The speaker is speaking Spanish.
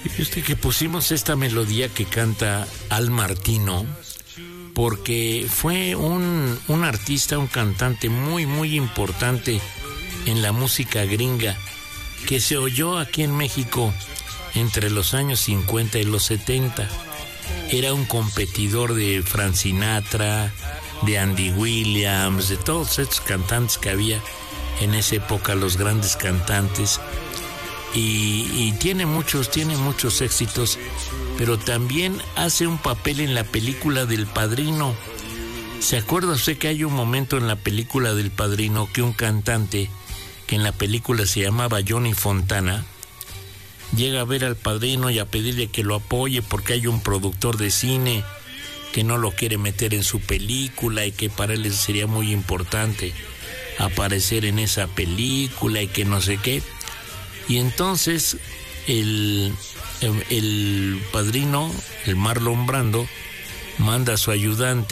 Fíjate que pusimos esta melodía que canta Al Martino porque fue un artista, un cantante muy, muy importante en la música gringa que se oyó aquí en México entre los años 50 y los 70. Era un competidor de Frank Sinatra, de Andy Williams, de todos estos cantantes que había en esa época, los grandes cantantes. Y tiene muchos éxitos, pero también hace un papel en la película del Padrino. ¿Se acuerda usted que hay un momento en la película del Padrino que un cantante, que en la película se llamaba Johnny Fontana, llega a ver al Padrino y a pedirle que lo apoye porque hay un productor de cine que no lo quiere meter en su película y que para él sería muy importante aparecer en esa película y que no sé qué? Y entonces el Padrino, el Marlon Brando, manda a su ayudante